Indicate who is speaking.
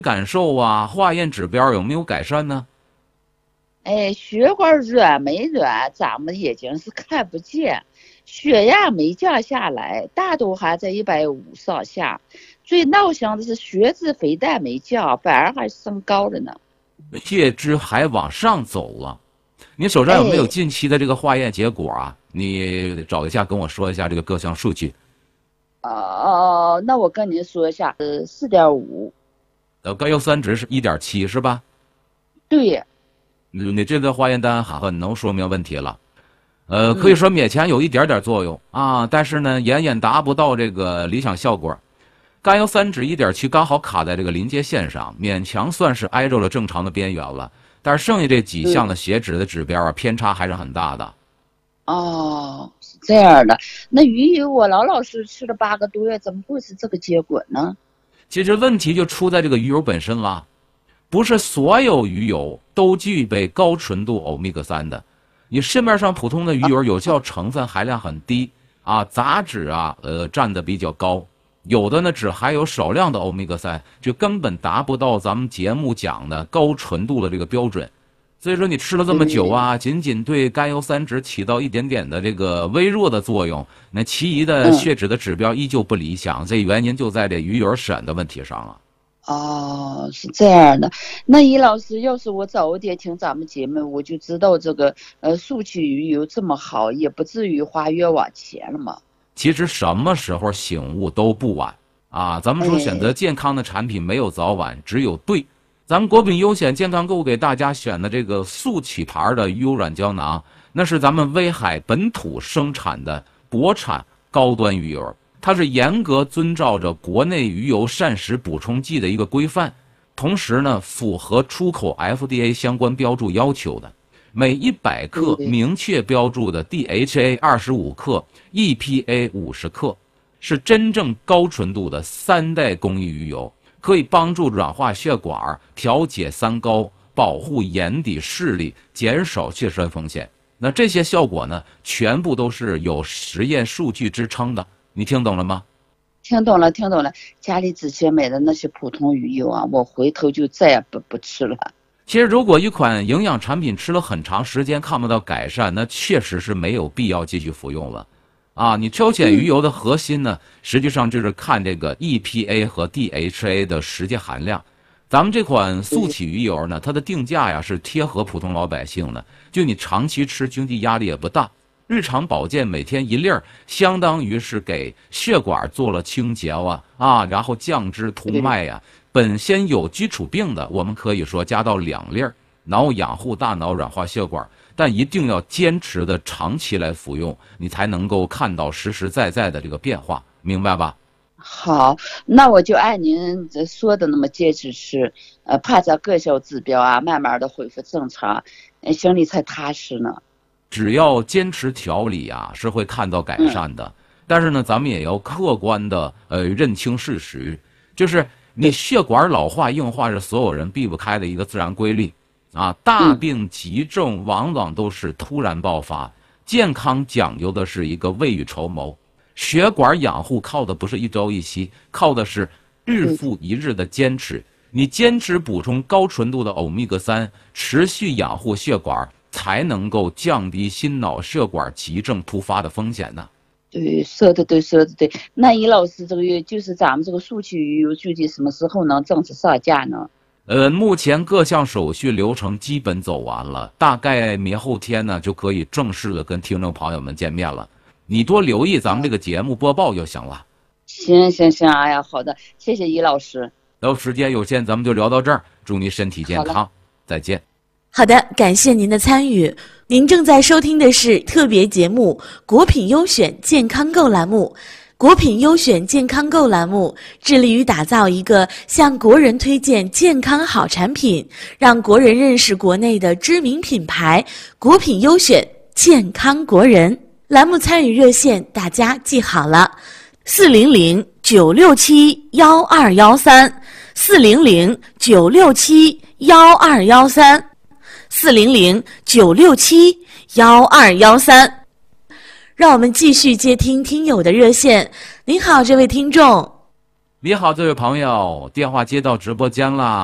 Speaker 1: 感受啊，化验指标有没有改善呢？
Speaker 2: 血管软没软，咱们眼睛是看不见，血压没降下来，大都还在150上下。最闹心的是血脂非但没降，反而还升高了呢。
Speaker 1: 血脂还往上走了。你手上有没有近期的这个化验结果啊？你找一下跟我说一下这个各项数据。
Speaker 2: 那我跟您说一下，4.5。
Speaker 1: 甘油三酯是1.7是吧？
Speaker 2: 对。
Speaker 1: 你这个化验单很能说明问题了。可以说勉强有一点点作用啊，但是呢，远远达不到这个理想效果。甘油三酯1.7刚好卡在这个临界线上，勉强算是挨着了正常的边缘了。但是剩下这几项的血脂的指标啊，偏差还是很大的。
Speaker 2: 是这样的。那鱼油我老老实吃了8个多月，怎么会是这个结果呢？
Speaker 1: 其实问题就出在这个鱼油本身了，不是所有鱼油都具备高纯度欧米伽3的。你市面上普通的鱼油有效成分含量很低啊，杂质啊占的比较高，有的呢只含有少量的欧米伽3，就根本达不到咱们节目讲的高纯度的这个标准。所以说你吃了这么久啊，仅仅对甘油三酯起到一点点的这个微弱的作用，那其余的血脂的指标依旧不理想，这原因就在这鱼油选的问题上了。
Speaker 2: 是这样的。那易老师，要是我早一点听咱们节目，我就知道这个速取鱼油这么好，也不至于花冤枉钱了嘛。
Speaker 1: 其实什么时候醒悟都不晚啊！咱们说选择健康的产品没有早晚，只有对。咱们国品优选健康购给大家选的这个速取牌的鱼油软胶囊，那是咱们威海本土生产的国产高端鱼油，它是严格遵照着国内鱼油膳食补充剂的一个规范，同时呢符合出口 FDA 相关标注要求的。每100克明确标注的 DHA 25克 EPA 50克，是真正高纯度的3代工艺鱼油，可以帮助软化血管，调节三高，保护眼底视力，减少血栓风险。那这些效果呢，全部都是有实验数据支撑的。你听懂了吗？
Speaker 2: 听懂了。家里之前买的那些普通鱼油啊，我回头就再也不吃了。
Speaker 1: 其实如果一款营养产品吃了很长时间看不到改善，那确实是没有必要继续服用了啊。你挑选鱼油的核心呢，实际上就是看这个 EPA 和 DHA 的实际含量。咱们这款速取鱼油呢，它的定价呀是贴合普通老百姓的，就你长期吃，经济压力也不大。日常保健每天1粒儿，相当于是给血管做了清洁然后降脂涂脉呀。本身有基础病的，我们可以说加到2粒儿，脑养护大脑，软化血管，但一定要坚持的长期来服用，你才能够看到实实在在的这个变化，明白吧？
Speaker 2: 好，那我就按您说的那么坚持吃，怕这各项指标啊慢慢的恢复正常，心里才踏实呢。
Speaker 1: 只要坚持调理啊，是会看到改善的。但是呢，咱们也要客观的认清事实，就是你血管老化硬化是所有人避不开的一个自然规律啊。大病急症往往都是突然爆发，健康讲究的是一个未雨绸缪。血管养护靠的不是一朝一夕，靠的是日复一日的坚持。你坚持补充高纯度的欧米伽3，持续养护血管，才能够降低心脑血管急症突发的风险呢。
Speaker 2: 对，说的对。那易老师，这个就是咱们这个速取鱼油具体什么时候能正式上架呢？
Speaker 1: 目前各项手续流程基本走完了，大概明后天呢就可以正式的跟听众朋友们见面了。你多留意咱们这个节目播报就行了。
Speaker 2: 行，哎呀，好的，谢谢易老师。
Speaker 1: 时间有限，咱们就聊到这儿，祝您身体健康，再见。
Speaker 3: 好的，感谢您的参与。您正在收听的是特别节目《国品优选健康购》栏目。国品优选健康购栏目致力于打造一个向国人推荐健康好产品，让国人认识国内的知名品牌国品优选健康国人。栏目参与热线大家记好了，400-967-1213 400-967-1213 400-967-1213。让我们继续接听听友的热线。您好，这位听众。
Speaker 1: 你好，这位朋友，电话接到直播间啦。